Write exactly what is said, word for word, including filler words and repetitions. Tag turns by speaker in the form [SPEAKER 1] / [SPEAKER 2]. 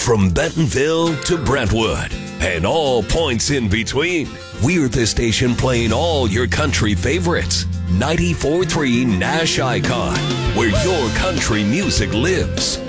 [SPEAKER 1] From Bentonville to Brentwood and all points in between, we're the station playing all your country favorites. ninety-four point three Nash Icon, where your country music lives.